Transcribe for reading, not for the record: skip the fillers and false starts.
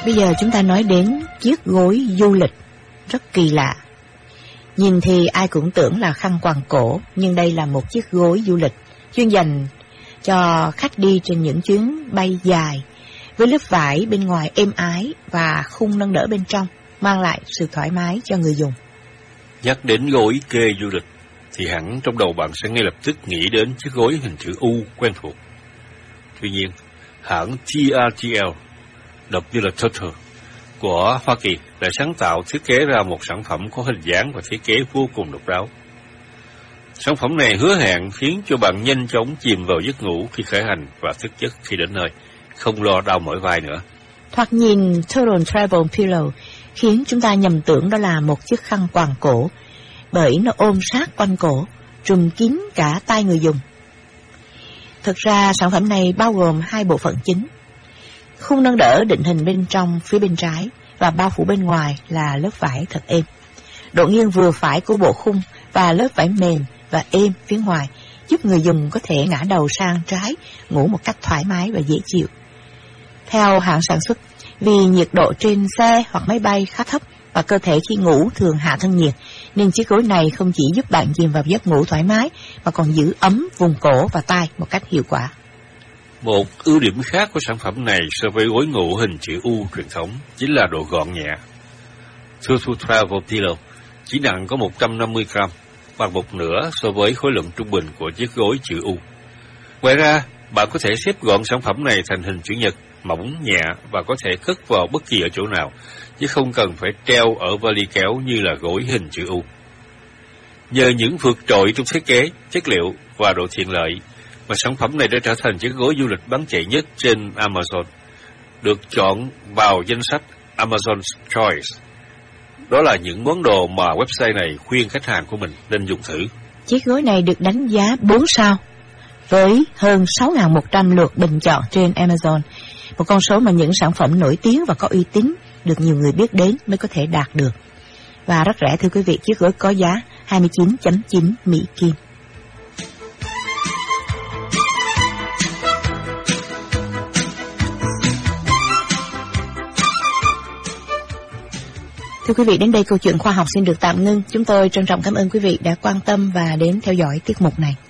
Bây giờ chúng ta nói đến chiếc gối du lịch rất kỳ lạ. Nhìn thì ai cũng tưởng là khăn quàng cổ, nhưng đây là một chiếc gối du lịch chuyên dành cho khách đi trên những chuyến bay dài, với lớp vải bên ngoài êm ái và khung nâng đỡ bên trong, mang lại sự thoải mái cho người dùng. Nhắc đến gối kê du lịch thì hẳn trong đầu bạn sẽ ngay lập tức nghĩ đến chiếc gối hình chữ U quen thuộc. Tuy nhiên, hãng TRTL, đọc như là Turtle, của Hoa Kỳ đã sáng tạo thiết kế ra một sản phẩm có hình dáng và thiết kế vô cùng độc đáo. Sản phẩm này hứa hẹn khiến cho bạn nhanh chóng chìm vào giấc ngủ khi khởi hành và thức giấc khi đến nơi, không lo đau mỏi vai nữa. Thoạt nhìn Total Travel Pillow khiến chúng ta nhầm tưởng đó là một chiếc khăn quàng cổ, bởi nó ôm sát quanh cổ, trùm kín cả tay người dùng. Thực ra sản phẩm này bao gồm hai bộ phận chính: khung nâng đỡ định hình bên trong phía bên trái và bao phủ bên ngoài là lớp vải thật êm. Độ nghiêng vừa phải của bộ khung và lớp vải mềm và êm phía ngoài giúp người dùng có thể ngả đầu sang trái, ngủ một cách thoải mái và dễ chịu. Theo hãng sản xuất, vì nhiệt độ trên xe hoặc máy bay khá thấp và cơ thể khi ngủ thường hạ thân nhiệt, nên chiếc gối này không chỉ giúp bạn chìm vào giấc ngủ thoải mái mà còn giữ ấm vùng cổ và tai một cách hiệu quả. Một ưu điểm khác của sản phẩm này so với gối ngủ hình chữ U truyền thống chính là độ gọn nhẹ. Total Travel Pillow chỉ nặng có 150 gram, bằng một nửa so với khối lượng trung bình của chiếc gối chữ U. Ngoài ra, bạn có thể xếp gọn sản phẩm này thành hình chữ nhật, mỏng nhẹ và có thể cất vào bất kỳ ở chỗ nào, chứ không cần phải treo ở vali kéo như là gối hình chữ U. Nhờ những vượt trội trong thiết kế, chất liệu và độ tiện lợi, mà sản phẩm này đã trở thành chiếc gối du lịch bán chạy nhất trên Amazon, được chọn vào danh sách Amazon's Choice. Đó là những món đồ mà website này khuyên khách hàng của mình nên dùng thử. Chiếc gối này được đánh giá 4 sao, với hơn 6.100 lượt bình chọn trên Amazon, một con số mà những sản phẩm nổi tiếng và có uy tín được nhiều người biết đến mới có thể đạt được. Và rất rẻ thưa quý vị, chiếc gối có giá 29.9 Mỹ Kim. Thưa quý vị, đến đây câu chuyện khoa học xin được tạm ngưng. Chúng tôi trân trọng cảm ơn quý vị đã quan tâm và đến theo dõi tiết mục này.